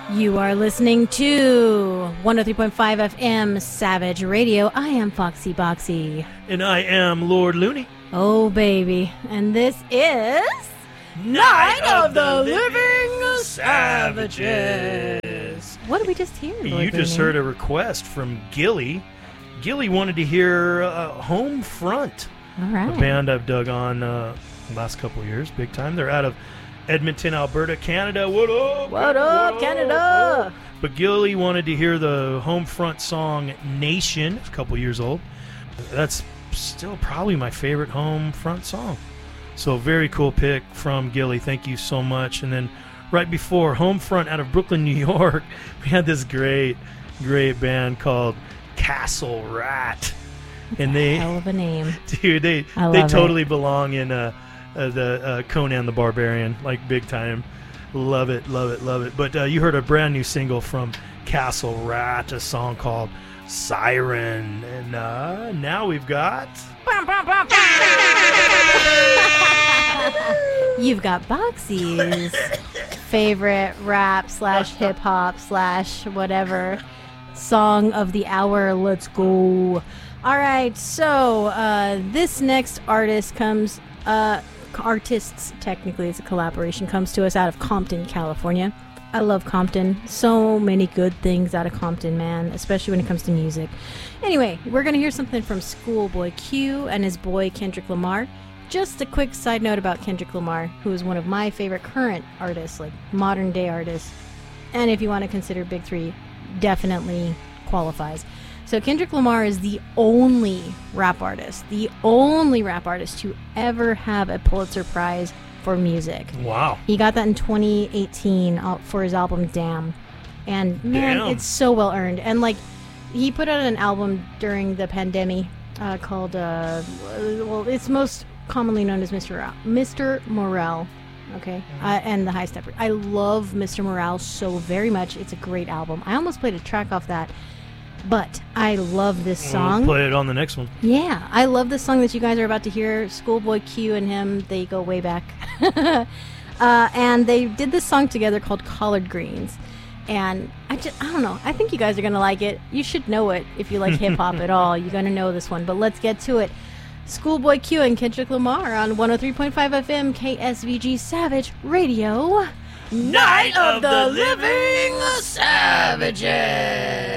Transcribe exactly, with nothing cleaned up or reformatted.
You are listening to one oh three point five F M Savage Radio. I am Foxy Boxy. And I am Lord Looney. Oh, baby. And this is... Night, Night of, of the, the Living Savages. Savages. What did we just hear, Lord You just Looney? heard a request from Gilly. Gilly wanted to hear uh, Home Front. All right. A band I've dug on uh, the last couple of years, big time. They're out of Edmonton, Alberta, Canada. What up? What up, Whoa, Canada? whoa. But Gilly wanted to hear the Home Front song Nation. It's a couple years old. That's still probably my favorite Home Front song. So very cool pick from Gilly. Thank you so much. And then right before Home Front out of Brooklyn, New York, we had this great, great band called Castle Rat. That's and a they, hell of a name. Dude, they I they love totally it. belong in uh, uh, the uh, Conan the Barbarian, like big time. Love it, love it, love it. But uh, you heard a brand new single from Castle Rat, a song called Siren. And uh, now we've got... You've got Boxy's favorite rap slash hip hop slash whatever song of the hour. Let's go. All right, so uh, this next artist comes, uh, artists technically, it's a collaboration, comes to us out of Compton, California. I love Compton. So many good things out of Compton, man, especially when it comes to music. Anyway, we're going to hear something from Schoolboy Q and his boy Kendrick Lamar. Just a quick side note about Kendrick Lamar, who is one of my favorite current artists, like modern day artists. And if you want to consider Big Three, definitely qualifies. So Kendrick Lamar is the only rap artist, the only rap artist to ever have a Pulitzer Prize for music. Wow. He got that in twenty eighteen for his album Damn. And man, Damn. It's so well earned. And like, he put out an album during the pandemic uh, called, uh, well, it's most commonly known as Mister Ra- Mister Morale. Okay, mm-hmm. uh, and the High Stepper. I love Mister Morale so very much. It's a great album. I almost played a track off that, but I love this song. We'll play it on the next one. Yeah, I love this song that you guys are about to hear. Schoolboy Q and him, they go way back. uh, and they did this song together called Collard Greens. And I just, I don't know. I think you guys are going to like it. You should know it if you like hip-hop at all. You're going to know this one. But let's get to it. Schoolboy Q and Kendrick Lamar on one oh three point five F M K S V G Savage Radio. Night of the Living Savages.